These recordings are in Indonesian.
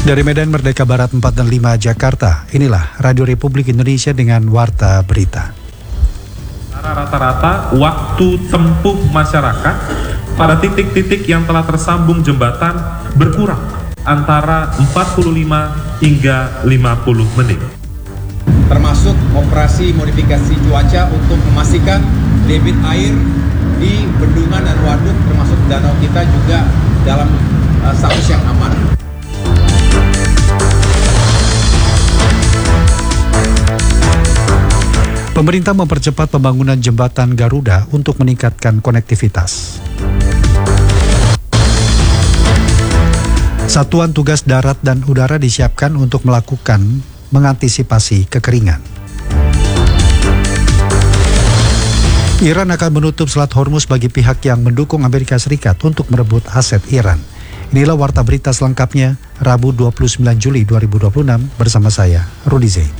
Dari Medan Merdeka Barat 4 dan 5 Jakarta, inilah Radio Republik Indonesia dengan Warta Berita. Rata-rata waktu tempuh masyarakat pada titik-titik yang telah tersambung jembatan berkurang antara 45 hingga 50 menit. Termasuk operasi modifikasi cuaca untuk memastikan debit air di bendungan dan waduk termasuk danau kita juga dalam status yang aman. Pemerintah mempercepat pembangunan jembatan Garuda untuk meningkatkan konektivitas. Satuan Tugas Darat dan Udara disiapkan untuk mengantisipasi kekeringan. Iran akan menutup Selat Hormuz bagi pihak yang mendukung Amerika Serikat untuk merebut aset Iran. Inilah Warta Berita selengkapnya, Rabu 29 Juli 2026 bersama saya, Rudi Zain.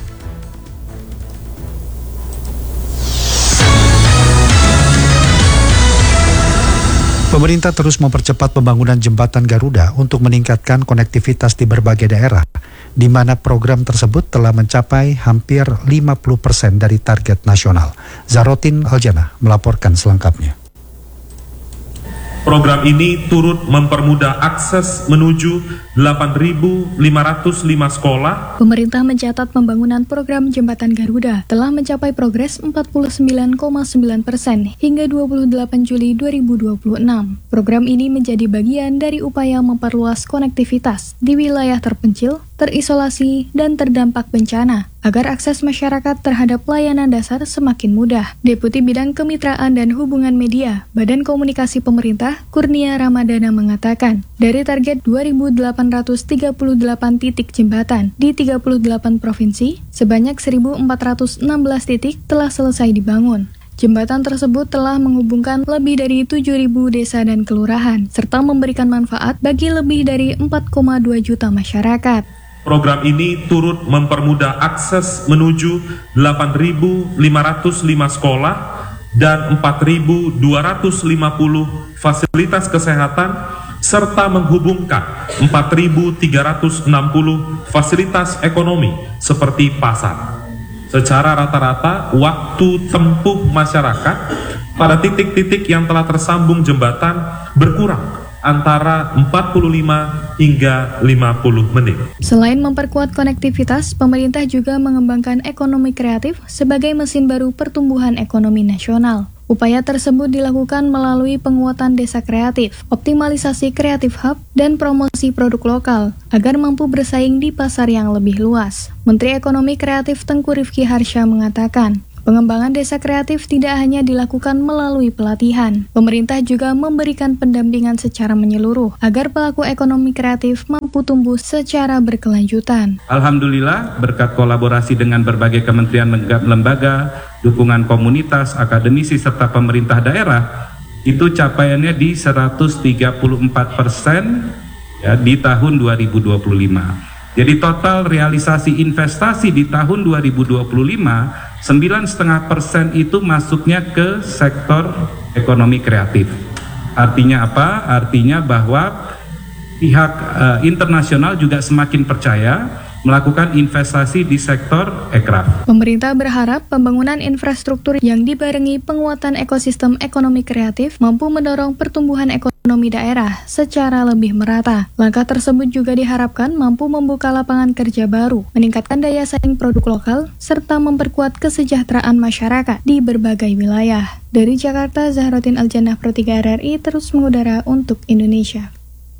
Pemerintah terus mempercepat pembangunan jembatan Garuda untuk meningkatkan konektivitas di berbagai daerah, di mana program tersebut telah mencapai hampir 50% dari target nasional. Zarotin Aljana melaporkan selengkapnya. Program ini turut mempermudah akses menuju 8.505 sekolah. Pemerintah mencatat pembangunan program jembatan Garuda telah mencapai progres 49,9% hingga 28 Juli 2026. Program ini menjadi bagian dari upaya memperluas konektivitas di wilayah terpencil, terisolasi, dan terdampak bencana, agar akses masyarakat terhadap layanan dasar semakin mudah. Deputi Bidang Kemitraan dan Hubungan Media, Badan Komunikasi Pemerintah, Kurnia Ramadana mengatakan, dari target 2.838 titik jembatan di 38 provinsi, sebanyak 1.416 titik telah selesai dibangun. Jembatan tersebut telah menghubungkan lebih dari 7.000 desa dan kelurahan, serta memberikan manfaat bagi lebih dari 4,2 juta masyarakat. Program ini turut mempermudah akses menuju 8.505 sekolah dan 4.250 fasilitas kesehatan, serta menghubungkan 4.360 fasilitas ekonomi seperti pasar. Secara rata-rata, waktu tempuh masyarakat pada titik-titik yang telah tersambung jembatan berkurang antara 45 hingga 50 menit. Selain memperkuat konektivitas, pemerintah juga mengembangkan ekonomi kreatif sebagai mesin baru pertumbuhan ekonomi nasional. Upaya tersebut dilakukan melalui penguatan desa kreatif, optimalisasi kreatif hub, dan promosi produk lokal agar mampu bersaing di pasar yang lebih luas. Menteri Ekonomi Kreatif Tengku Rifki Harsha mengatakan, pengembangan desa kreatif tidak hanya dilakukan melalui pelatihan. Pemerintah juga memberikan pendampingan secara menyeluruh agar pelaku ekonomi kreatif mampu tumbuh secara berkelanjutan. Alhamdulillah, berkat kolaborasi dengan berbagai kementerian lembaga, dukungan komunitas, akademisi, serta pemerintah daerah, itu capaiannya di 134% ya, di tahun 2025. Jadi total realisasi investasi di tahun 2025, 9,5% itu masuknya ke sektor ekonomi kreatif. Artinya apa? Artinya bahwa pihak internasional juga semakin percaya melakukan investasi di sektor ekraf. Pemerintah berharap pembangunan infrastruktur yang dibarengi penguatan ekosistem ekonomi kreatif mampu mendorong pertumbuhan ekonomi daerah secara lebih merata. Langkah tersebut juga diharapkan mampu membuka lapangan kerja baru, meningkatkan daya saing produk lokal, serta memperkuat kesejahteraan masyarakat di berbagai wilayah. Dari Jakarta, Zahrotin Aljana Pro 3 RRI terus mengudara untuk Indonesia.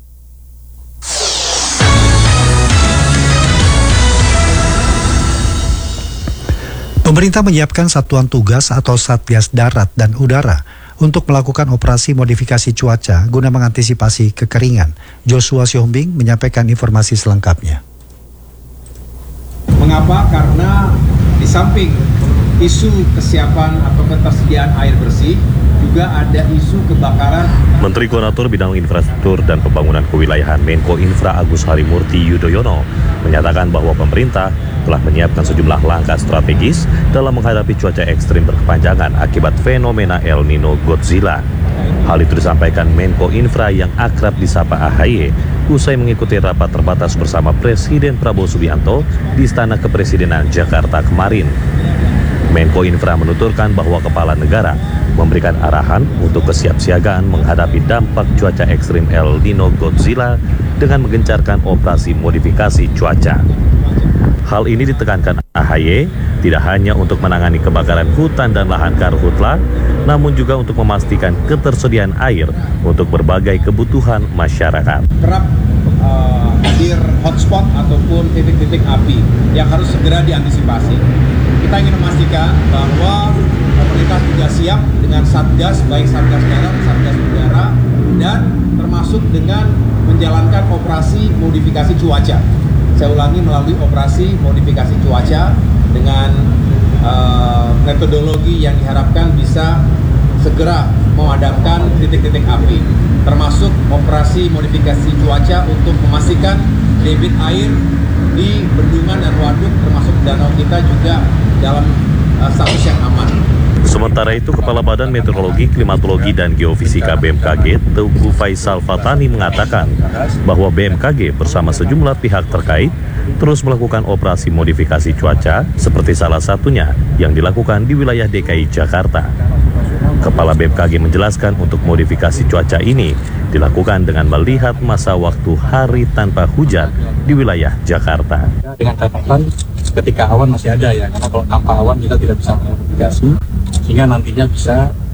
Pemerintah menyiapkan satuan tugas atau Satgas Darat dan Udara untuk melakukan operasi modifikasi cuaca guna mengantisipasi kekeringan. Joshua Siombing menyampaikan informasi selengkapnya. Mengapa? Karena di samping isu kesiapan atau ketersediaan air bersih, juga ada isu kebakaran. Menteri Koordinator Bidang Infrastruktur dan Pembangunan Kewilayahan Menko Infra Agus Harimurti Yudhoyono menyatakan bahwa pemerintah telah menyiapkan sejumlah langkah strategis dalam menghadapi cuaca ekstrim berkepanjangan akibat fenomena El Nino Godzilla. Hal itu disampaikan Menko Infra yang akrab disapa AHY usai mengikuti rapat terbatas bersama Presiden Prabowo Subianto di Istana Kepresidenan Jakarta kemarin. Menko Infra menuturkan bahwa kepala negara memberikan arahan untuk kesiapsiagaan menghadapi dampak cuaca ekstrim El Nino Godzilla dengan menggencarkan operasi modifikasi cuaca. Hal ini ditekankan AHY tidak hanya untuk menangani kebakaran hutan dan lahan karhutla, namun juga untuk memastikan ketersediaan air untuk berbagai kebutuhan masyarakat. Kerap hadir hotspot ataupun titik-titik api yang harus segera diantisipasi. Kita ingin memastikan bahwa pemerintah juga siap dengan Satgas, baik Satgas darat, Satgas udara, dan termasuk dengan menjalankan operasi modifikasi cuaca. Saya ulangi, melalui operasi modifikasi cuaca dengan metodologi yang diharapkan bisa segera memadamkan titik-titik api, termasuk operasi modifikasi cuaca untuk memastikan debit air di bendungan dan waduk termasuk danau kita juga dalam status yang aman. Sementara itu, Kepala Badan Meteorologi, Klimatologi, dan Geofisika BMKG, Teuku Faisal Fatani mengatakan bahwa BMKG bersama sejumlah pihak terkait terus melakukan operasi modifikasi cuaca seperti salah satunya yang dilakukan di wilayah DKI Jakarta. Kepala BMKG menjelaskan untuk modifikasi cuaca ini dilakukan dengan melihat masa waktu hari tanpa hujan di wilayah Jakarta. Dengan catatan ketika awan masih ada ya, karena kalau tanpa awan kita tidak bisa modifikasi, sehingga nantinya bisa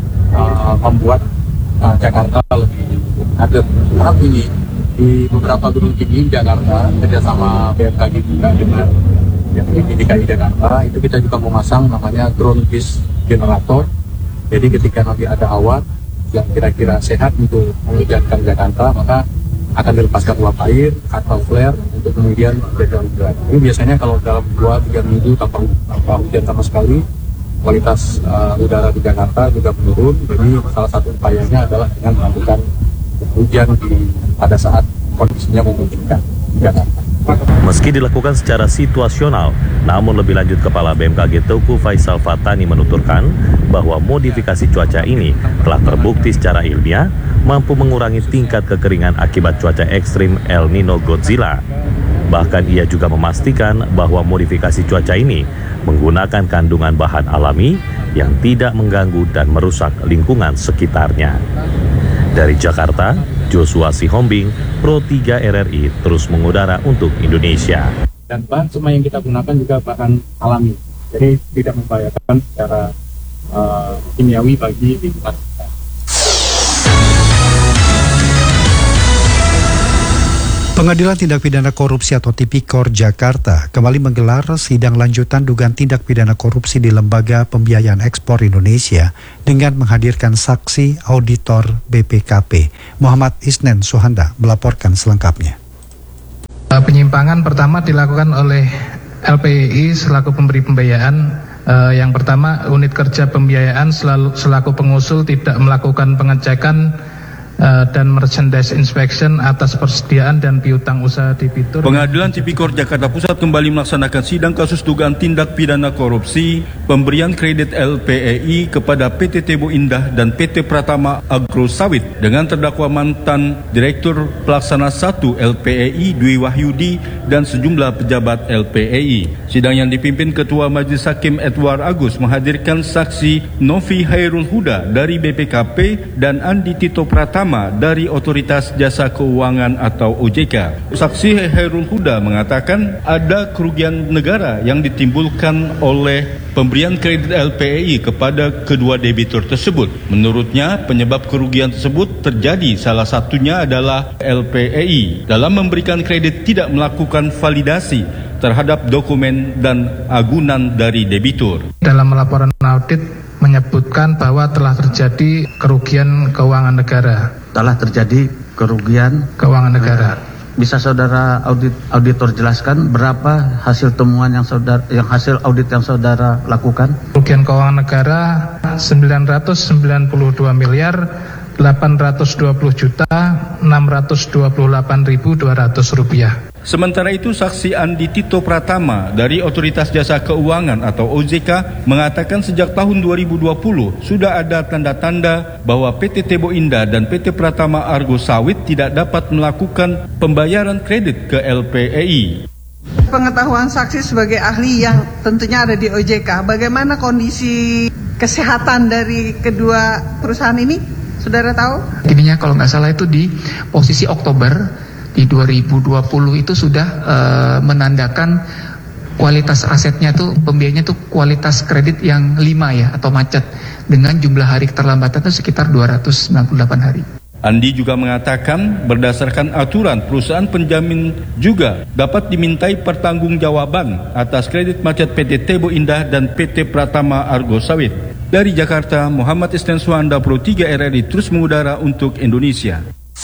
membuat Jakarta lebih adem. Saat ini di beberapa gunung tinggi Jakarta, kerjasama BMKG juga dengan yang di DKI Jakarta, itu kita juga memasang namanya ground beast generator. Jadi ketika nanti ada awan yang kira-kira sehat untuk menghujankan Jakarta, maka akan dilepaskan uap air atau flare untuk kemudian hujan. Ini biasanya kalau dalam 2-3 minggu tanpa hujan sama sekali, kualitas udara di Jakarta juga menurun. Jadi salah satu upayanya adalah dengan melakukan hujan pada saat kondisinya memungkinkan di Jakarta. Meski dilakukan secara situasional, namun lebih lanjut Kepala BMKG Teuku Faisal Fatani menuturkan bahwa modifikasi cuaca ini telah terbukti secara ilmiah mampu mengurangi tingkat kekeringan akibat cuaca ekstrim El Nino Godzilla. Bahkan ia juga memastikan bahwa modifikasi cuaca ini menggunakan kandungan bahan alami yang tidak mengganggu dan merusak lingkungan sekitarnya. Dari Jakarta, Joshua Sihombing, Pro 3 RRI terus mengudara untuk Indonesia. Dan bahan semua yang kita gunakan juga bahan alami, jadi tidak membahayakan secara kimiawi bagi lingkungan. Pengadilan Tindak Pidana Korupsi atau Tipikor Jakarta kembali menggelar sidang lanjutan dugaan tindak pidana korupsi di Lembaga Pembiayaan Ekspor Indonesia dengan menghadirkan saksi auditor BPKP. Muhammad Isnen Suhanda melaporkan selengkapnya. Penyimpangan pertama dilakukan oleh LPEI selaku pemberi pembiayaan. Yang pertama, unit kerja pembiayaan selaku pengusul tidak melakukan pengecekan dan merchandise inspection atas persediaan dan piutang usaha debitur. Pengadilan Tipikor Jakarta Pusat kembali melaksanakan sidang kasus dugaan tindak pidana korupsi pemberian kredit LPEI kepada PT Tebo Indah dan PT Pratama Agro Sawit dengan terdakwa mantan Direktur Pelaksana 1 LPEI Dwi Wahyudi dan sejumlah pejabat LPEI. Sidang yang dipimpin Ketua Majelis Hakim Edward Agus menghadirkan saksi Novi Hairul Huda dari BPKP dan Andi Tito Pratama dari Otoritas Jasa Keuangan atau OJK. Saksi Hairul Huda mengatakan ada kerugian negara yang ditimbulkan oleh pemberian kredit LPEI kepada kedua debitur tersebut. Menurutnya, penyebab kerugian tersebut terjadi salah satunya adalah LPEI dalam memberikan kredit tidak melakukan validasi terhadap dokumen dan agunan dari debitur. Dalam laporan audit menyebutkan bahwa telah terjadi kerugian keuangan negara. Telah terjadi kerugian keuangan negara. Bisa saudara auditor jelaskan berapa hasil temuan yang hasil audit yang saudara lakukan? Kerugian keuangan negara 992 miliar 820 juta Rp628.200. Sementara itu, saksi Andi Tito Pratama dari Otoritas Jasa Keuangan atau OJK mengatakan sejak tahun 2020 sudah ada tanda-tanda bahwa PT Tebo Indah dan PT Pratama Argo Sawit tidak dapat melakukan pembayaran kredit ke LPEI. Pengetahuan saksi sebagai ahli yang tentunya ada di OJK, bagaimana kondisi kesehatan dari kedua perusahaan ini? Saudara tahu? Ininya kalau nggak salah itu di posisi Oktober di 2020 itu sudah menandakan kualitas asetnya tuh, pembiayanya tuh kualitas kredit yang 5 ya atau macet, dengan jumlah hari keterlambatan itu sekitar 298 hari. Andi juga mengatakan berdasarkan aturan perusahaan penjamin juga dapat dimintai pertanggungjawaban atas kredit macet PT Tebo Indah dan PT Pratama Argo Sawit. Dari Jakarta, Muhammad Istenswanda, Pro 3 RRI terus mengudara untuk Indonesia.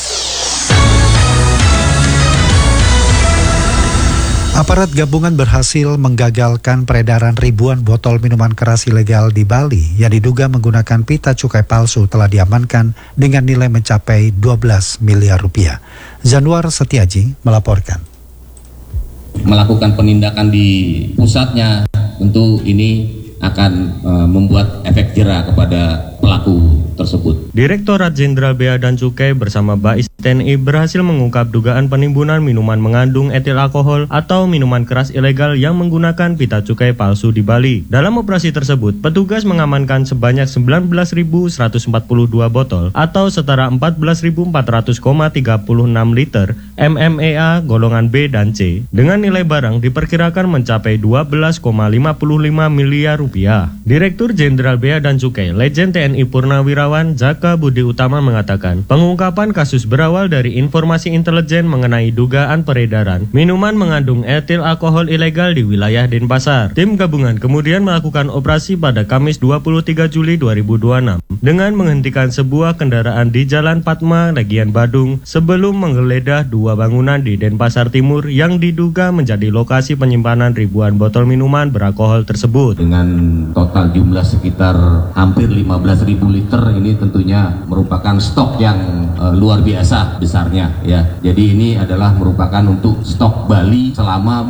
Aparat gabungan berhasil menggagalkan peredaran ribuan botol minuman keras ilegal di Bali yang diduga menggunakan pita cukai palsu telah diamankan dengan nilai mencapai 12 miliar rupiah. Zanuar Setiaji melaporkan. Melakukan penindakan di pusatnya, tentu ini akan membuat efek jera kepada pelaku tersebut. Direktorat Jenderal Bea dan Cukai bersama Bais TNI berhasil mengungkap dugaan penimbunan minuman mengandung etil alkohol atau minuman keras ilegal yang menggunakan pita cukai palsu di Bali. Dalam operasi tersebut, petugas mengamankan sebanyak 19.142 botol atau setara 14.400,36 liter MMEA golongan B dan C dengan nilai barang diperkirakan mencapai 12,55 miliar rupiah. Direktur Jenderal Bea dan Cukai, Legend TNI Purnawirawan Zaka Budi Utama mengatakan, pengungkapan kasus berawal dari informasi intelijen mengenai dugaan peredaran minuman mengandung etil alkohol ilegal di wilayah Denpasar. Tim gabungan kemudian melakukan operasi pada Kamis 23 Juli 2026 dengan menghentikan sebuah kendaraan di Jalan Padma, Legian Badung sebelum menggeledah dua bangunan di Denpasar Timur yang diduga menjadi lokasi penyimpanan ribuan botol minuman beralkohol tersebut. Dengan total jumlah sekitar hampir 15.000 liter, ini tentunya merupakan stok yang luar biasa besarnya ya. Jadi ini adalah merupakan untuk stok Bali selama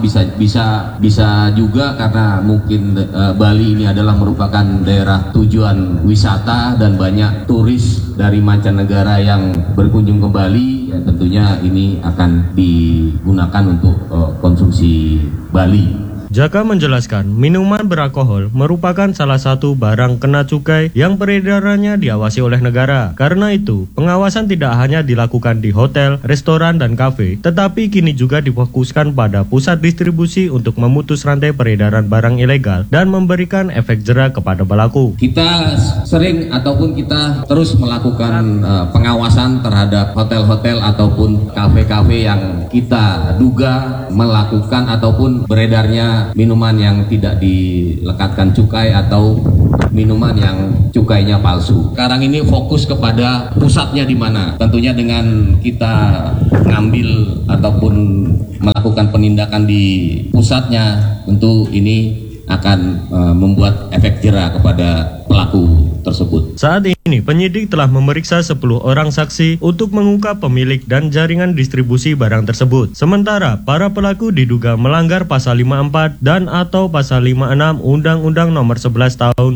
bisa juga karena mungkin Bali ini adalah merupakan daerah tujuan wisata dan banyak turis dari mancanegara yang berkunjung ke Bali, ya tentunya ini akan digunakan untuk konsumsi Bali. Jaka menjelaskan, minuman beralkohol merupakan salah satu barang kena cukai yang peredarannya diawasi oleh negara. Karena itu, pengawasan tidak hanya dilakukan di hotel, restoran, dan kafe, tetapi kini juga difokuskan pada pusat distribusi untuk memutus rantai peredaran barang ilegal dan memberikan efek jera kepada pelaku. Kita sering ataupun kita terus melakukan pengawasan terhadap hotel-hotel ataupun kafe-kafe yang kita duga melakukan ataupun beredarnya minuman yang tidak dilekatkan cukai atau minuman yang cukainya palsu. Sekarang ini fokus kepada pusatnya di mana. Tentunya dengan kita ngambil ataupun melakukan penindakan di pusatnya, tentu ini akan membuat efek jera kepada pelaku tersebut. Saat ini penyidik telah memeriksa 10 orang saksi untuk mengungkap pemilik dan jaringan distribusi barang tersebut. Sementara para pelaku diduga melanggar pasal 54 dan atau pasal 56 Undang-Undang Nomor 11 Tahun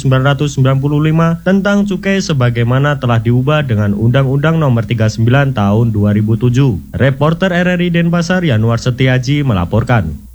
1995 tentang cukai sebagaimana telah diubah dengan Undang-Undang Nomor 39 Tahun 2007. Reporter RRI Denpasar Yanuar Setiaji melaporkan.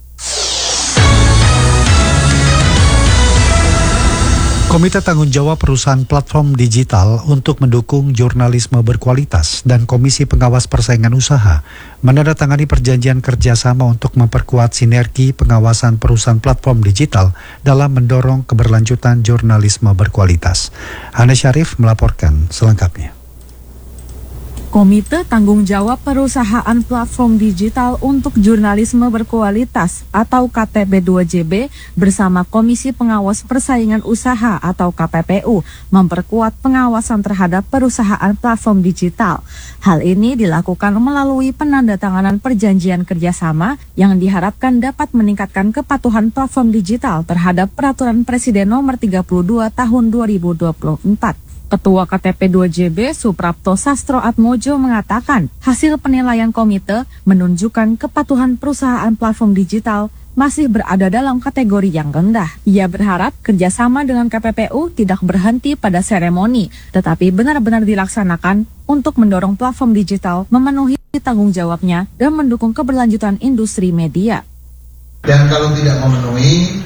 Komite Tanggung Jawab Perusahaan Platform Digital untuk mendukung jurnalisme berkualitas dan Komisi Pengawas Persaingan Usaha menandatangani perjanjian kerjasama untuk memperkuat sinergi pengawasan perusahaan platform digital dalam mendorong keberlanjutan jurnalisme berkualitas. Hana Syarif melaporkan selengkapnya. Komite Tanggung Jawab Perusahaan Platform Digital untuk Jurnalisme Berkualitas atau KTP2JB bersama Komisi Pengawas Persaingan Usaha atau KPPU memperkuat pengawasan terhadap perusahaan platform digital. Hal ini dilakukan melalui penandatanganan perjanjian kerjasama yang diharapkan dapat meningkatkan kepatuhan platform digital terhadap Peraturan Presiden Nomor 32 Tahun 2024. Ketua KTP 2JB Suprapto Sastro Atmojo mengatakan hasil penilaian komite menunjukkan kepatuhan perusahaan platform digital masih berada dalam kategori yang rendah. Ia berharap kerjasama dengan KPPU tidak berhenti pada seremoni, tetapi benar-benar dilaksanakan untuk mendorong platform digital memenuhi tanggung jawabnya dan mendukung keberlanjutan industri media. Dan kalau tidak memenuhi,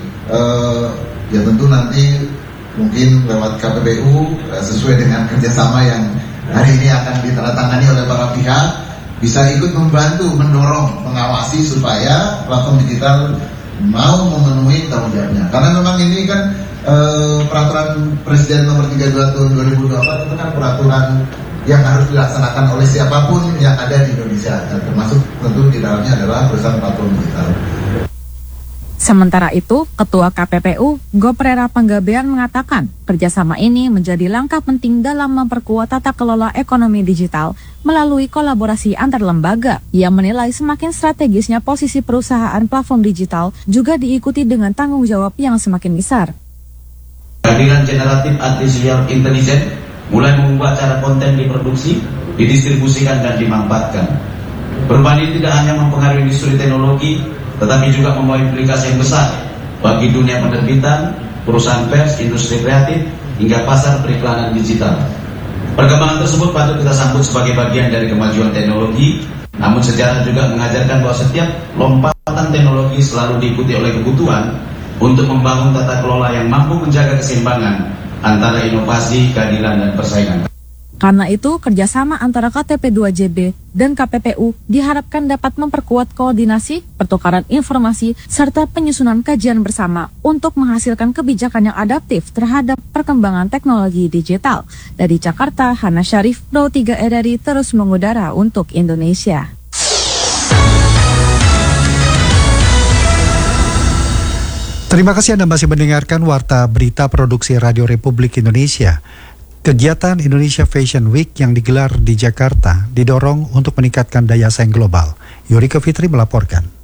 ya tentu nanti mungkin lewat KPPU sesuai dengan kerjasama yang hari ini akan ditandatangani oleh para pihak, bisa ikut membantu, mendorong, mengawasi supaya platform digital mau memenuhi tanggung jawabnya. Karena memang ini kan peraturan Presiden nomor 32 tahun 2024 itu kan peraturan yang harus dilaksanakan oleh siapapun yang ada di Indonesia, dan termasuk tentu di dalamnya adalah perusahaan platform digital. Sementara itu, Ketua KPPU Goprera Panggabean mengatakan kerjasama ini menjadi langkah penting dalam memperkuat tata kelola ekonomi digital melalui kolaborasi antar lembaga. Ia menilai semakin strategisnya posisi perusahaan platform digital juga diikuti dengan tanggung jawab yang semakin besar. Kehadiran generatif artificial intelligence mulai mengubah cara konten diproduksi, didistribusikan dan dimanfaatkan. Perubahan ini tidak hanya mempengaruhi industri teknologi, tetapi juga membawa implikasi yang besar bagi dunia penerbitan, perusahaan pers, industri kreatif, hingga pasar periklanan digital. Perkembangan tersebut patut kita sambut sebagai bagian dari kemajuan teknologi, namun sejarah juga mengajarkan bahwa setiap lompatan teknologi selalu diikuti oleh kebutuhan untuk membangun tata kelola yang mampu menjaga keseimbangan antara inovasi, keadilan, dan persaingan. Karena itu, kerjasama antara KTP 2JB dan KPPU diharapkan dapat memperkuat koordinasi, pertukaran informasi, serta penyusunan kajian bersama untuk menghasilkan kebijakan yang adaptif terhadap perkembangan teknologi digital. Dari Jakarta, Hana Syarif, Pro 3 RRI terus mengudara untuk Indonesia. Terima kasih Anda masih mendengarkan Warta Berita Produksi Radio Republik Indonesia. Kegiatan Indonesia Fashion Week yang digelar di Jakarta didorong untuk meningkatkan daya saing global. Yurika Fitri melaporkan.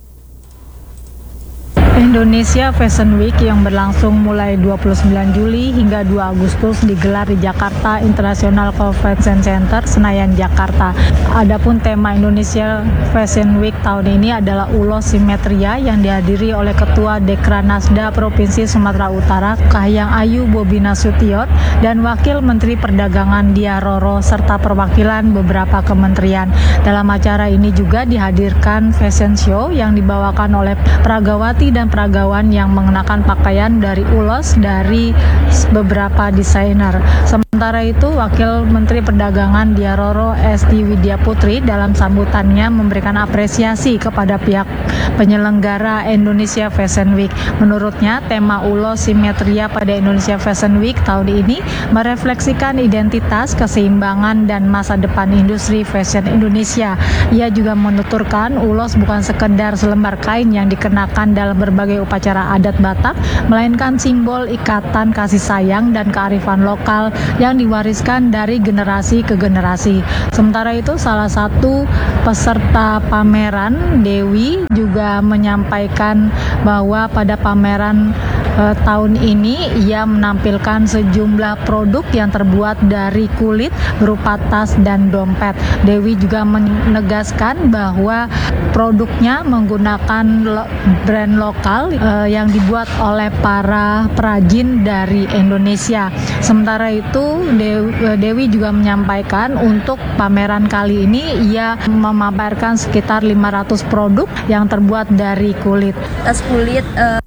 Indonesia Fashion Week yang berlangsung mulai 29 Juli hingga 2 Agustus digelar di Jakarta International Convention Center, Senayan, Jakarta. Adapun tema Indonesia Fashion Week tahun ini adalah Ulos Simetria yang dihadiri oleh Ketua Dekranasda Provinsi Sumatera Utara, Kahiyang Ayu Bobi Nasution, dan Wakil Menteri Perdagangan Dia Roro, serta perwakilan beberapa kementerian. Dalam acara ini juga dihadirkan fashion show yang dibawakan oleh peragawati dan peragawan yang mengenakan pakaian dari ulos dari beberapa desainer. Sementara itu, Wakil Menteri Perdagangan Dia Roro Esti Widya Putri dalam sambutannya memberikan apresiasi kepada pihak penyelenggara Indonesia Fashion Week. Menurutnya, tema Ulos Simetria pada Indonesia Fashion Week tahun ini merefleksikan identitas, keseimbangan, dan masa depan industri fashion Indonesia. Ia juga menuturkan ulos bukan sekedar selembar kain yang dikenakan dalam berbagai upacara adat Batak, melainkan simbol ikatan kasih sayang dan kearifan lokal yang diwariskan dari generasi ke generasi. Sementara itu, salah satu peserta pameran, Dewi, juga menyampaikan bahwa pada pameran tahun ini ia menampilkan sejumlah produk yang terbuat dari kulit berupa tas dan dompet. Dewi juga menegaskan bahwa produknya menggunakan brand lokal yang dibuat oleh para perajin dari Indonesia. Sementara itu, Dewi juga menyampaikan untuk pameran kali ini ia memamerkan sekitar 500 produk yang terbuat dari kulit. Tas kulit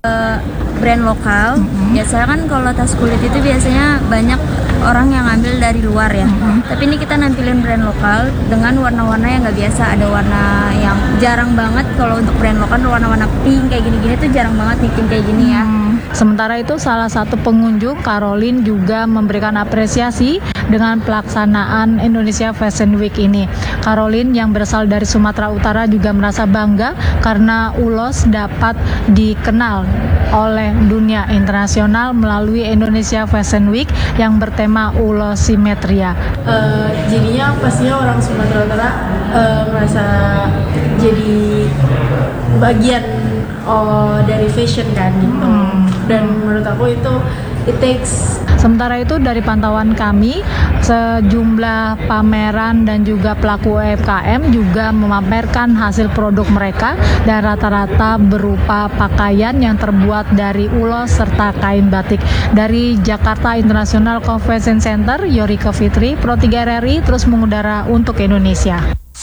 brand lokal. Biasanya kan kalau tas kulit itu biasanya banyak orang yang ngambil dari luar ya. Tapi ini kita nampilin brand lokal dengan warna-warna yang nggak biasa. Ada warna yang jarang banget kalau untuk brand lokal, warna-warna pink kayak gini-gini tuh jarang banget bikin kayak gini ya. Sementara itu, salah satu pengunjung, Caroline, juga memberikan apresiasi dengan pelaksanaan Indonesia Fashion Week ini. Caroline yang berasal dari Sumatera Utara juga merasa bangga karena ulos dapat dikenal oleh dunia internasional melalui Indonesia Fashion Week yang bertema Ulos Simetria. Jadinya pastinya orang Sumatera Utara merasa jadi bagian dari fashion kan gitu. Dan menurut aku itu it takes. Sementara itu dari pantauan kami, sejumlah pameran dan juga pelaku UMKM juga memamerkan hasil produk mereka dan rata-rata berupa pakaian yang terbuat dari ulos serta kain batik. Dari Jakarta International Convention Center, Yorika Fitri, Pro 3 RRI terus mengudara untuk Indonesia.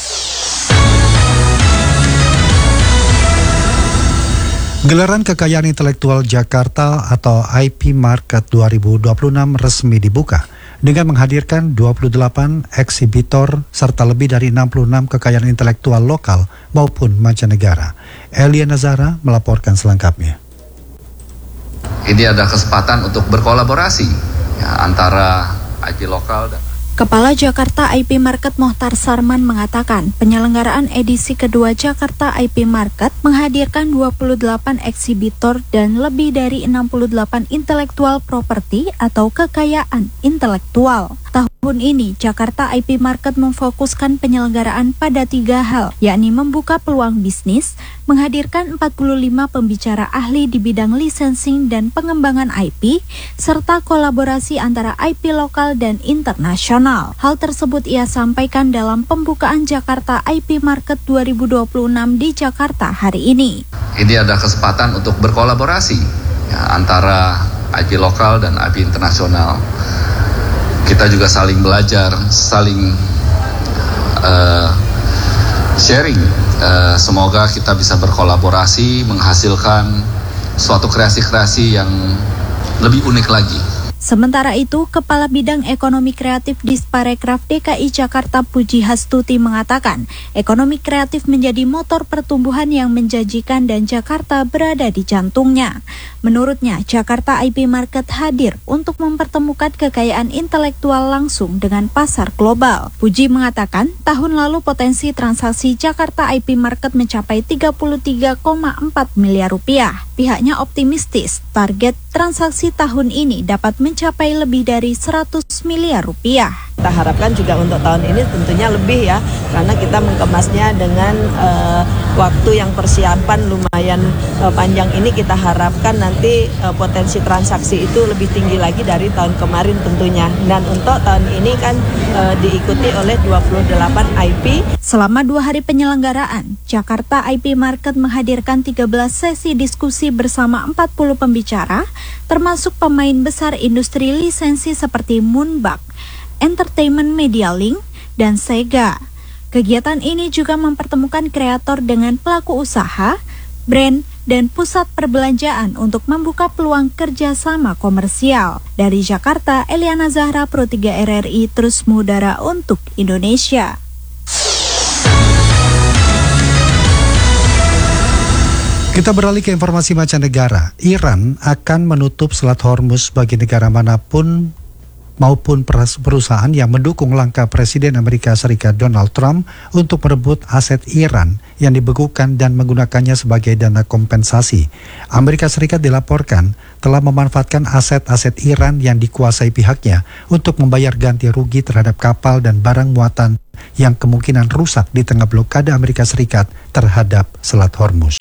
Gelaran Kekayaan Intelektual Jakarta atau IP Market 2026 resmi dibuka dengan menghadirkan 28 eksibitor serta lebih dari 66 kekayaan intelektual lokal maupun mancanegara. Elia Nazara melaporkan selengkapnya. Ini ada kesempatan untuk berkolaborasi ya, antara IP lokal dan Kepala Jakarta IP Market Mohtar Sarman mengatakan penyelenggaraan edisi kedua Jakarta IP Market menghadirkan 28 eksibitor dan lebih dari 68 intelektual properti atau kekayaan intelektual. Tahun ini, Jakarta IP Market memfokuskan penyelenggaraan pada 3 hal, yakni membuka peluang bisnis, menghadirkan 45 pembicara ahli di bidang licensing dan pengembangan IP, serta kolaborasi antara IP lokal dan internasional. Hal tersebut ia sampaikan dalam pembukaan Jakarta IP Market 2026 di Jakarta hari ini. Ini ada kesempatan untuk berkolaborasi ya, antara IP lokal dan IP internasional. Kita juga saling belajar, saling sharing. Semoga kita bisa berkolaborasi, menghasilkan suatu kreasi-kreasi yang lebih unik lagi. Sementara itu, Kepala Bidang Ekonomi Kreatif Disparekraf DKI Jakarta Puji Hastuti mengatakan, ekonomi kreatif menjadi motor pertumbuhan yang menjanjikan dan Jakarta berada di jantungnya. Menurutnya, Jakarta IP Market hadir untuk mempertemukan kekayaan intelektual langsung dengan pasar global. Puji mengatakan, tahun lalu potensi transaksi Jakarta IP Market mencapai 33,4 miliar rupiah. Pihaknya optimistis, target transaksi tahun ini dapat mencapai lebih dari 100 miliar rupiah. Kita harapkan juga untuk tahun ini tentunya lebih ya, karena kita mengemasnya dengan waktu yang persiapan lumayan panjang ini. Kita harapkan nanti potensi transaksi itu lebih tinggi lagi dari tahun kemarin tentunya. Dan untuk tahun ini kan diikuti oleh 28 IP. Selama 2 hari penyelenggaraan, Jakarta IP Market menghadirkan 13 sesi diskusi bersama 40 pembicara, termasuk pemain besar industri lisensi seperti Moonbug, Entertainment Media Link, dan Sega. Kegiatan ini juga mempertemukan kreator dengan pelaku usaha, brand, dan pusat perbelanjaan untuk membuka peluang kerjasama komersial. Dari Jakarta, Eliana Zahra, Pro 3 RRI, terus mengudara untuk Indonesia. Kita beralih ke informasi mancanegara. Iran akan menutup Selat Hormuz bagi negara manapun maupun perusahaan yang mendukung langkah Presiden Amerika Serikat Donald Trump untuk merebut aset Iran yang dibekukan dan menggunakannya sebagai dana kompensasi. Amerika Serikat dilaporkan telah memanfaatkan aset-aset Iran yang dikuasai pihaknya untuk membayar ganti rugi terhadap kapal dan barang muatan yang kemungkinan rusak di tengah blokade Amerika Serikat terhadap Selat Hormuz.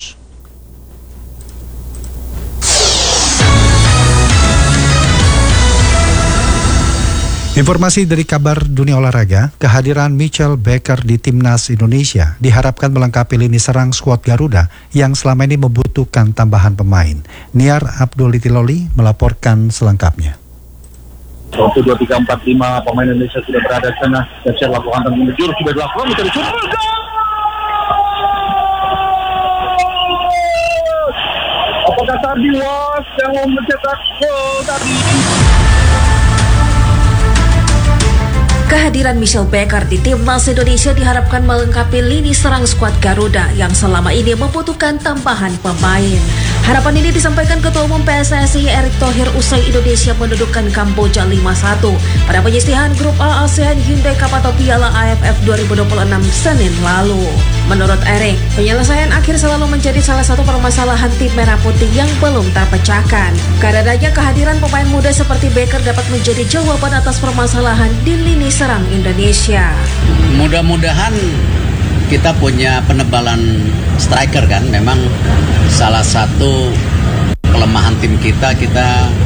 Informasi dari kabar dunia olahraga, kehadiran Mitchell Baker di Timnas Indonesia diharapkan melengkapi lini serang skuad Garuda yang selama ini membutuhkan tambahan pemain. Niar Abdullitiloli melaporkan selengkapnya. 1, 2, 3, 4, 5 pemain Indonesia sudah berada di sana. Siap lakukan tendangan menjurus, sudah dilakukan, mencari shoot. Apakah Sardi Was yang mencetak gol tadi? Kehadiran Mitchell Baker di Timnas Indonesia diharapkan melengkapi lini serang skuad Garuda yang selama ini membutuhkan tambahan pemain. Harapan ini disampaikan Ketua Umum PSSI Erick Thohir usai Indonesia mendudukan Kamboja 5-1 pada penyisihan Grup A ASEAN Hyundai Cup atau Piala AFF 2026 Senin lalu. Menurut Erick, penyelesaian akhir selalu menjadi salah satu permasalahan tim Merah Putih yang belum terpecahkan. Karenanya kehadiran pemain muda seperti Baker dapat menjadi jawaban atas permasalahan di lini serang Indonesia. Mudah-mudahan kita punya penebalan striker kan. Memang salah satu kelemahan tim kita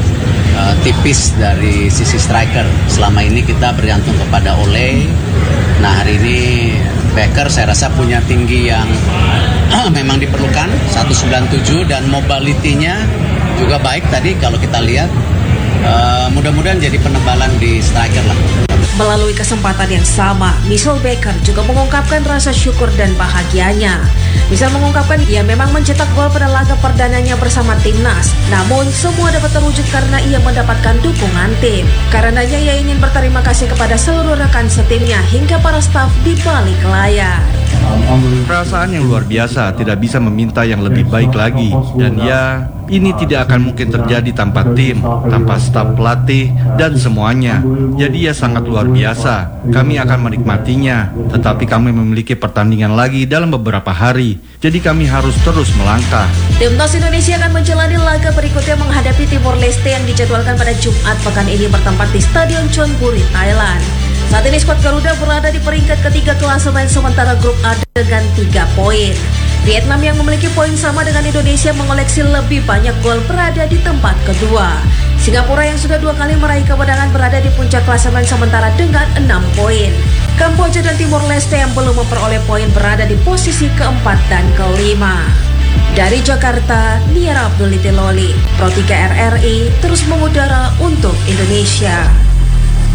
tipis dari sisi striker. Selama ini kita bergantung kepada Ole. Nah, hari ini Becker saya rasa punya tinggi yang memang diperlukan, 197, dan mobility-nya juga baik tadi kalau kita lihat. Mudah-mudahan jadi penebalan di striker lah. Melalui kesempatan yang sama, Michelle Becker juga mengungkapkan rasa syukur dan bahagianya. Michelle mengungkapkan ia memang mencetak gol pada laga perdananya bersama timnas. Namun semua dapat terwujud karena ia mendapatkan dukungan tim. Karenanya ia ingin berterima kasih kepada seluruh rekan setimnya hingga para staf di balik layar. Perasaan yang luar biasa, tidak bisa meminta yang lebih baik lagi. Dan ya, ini tidak akan mungkin terjadi tanpa tim, tanpa staf pelatih, dan semuanya. Jadi ya sangat luar biasa. Kami akan menikmatinya, tetapi kami memiliki pertandingan lagi dalam beberapa hari. Jadi kami harus terus melangkah. Timnas Indonesia akan menjalani laga berikutnya menghadapi Timor Leste yang dijadwalkan pada Jumat pekan ini bertempat di Stadion Chonburi, Thailand. Saat ini skuad Garuda berada di peringkat ketiga klasemen sementara grup A dengan 3 poin. Vietnam yang memiliki poin sama dengan Indonesia mengoleksi lebih banyak gol berada di tempat kedua. Singapura yang sudah 2 kali meraih kemenangan berada di puncak klasemen sementara dengan 6 poin. Kamboja dan Timor Leste yang belum memperoleh poin berada di posisi keempat dan kelima. Dari Jakarta, Niara Abdul Loli, Pro 3 RRI terus mengudara untuk Indonesia.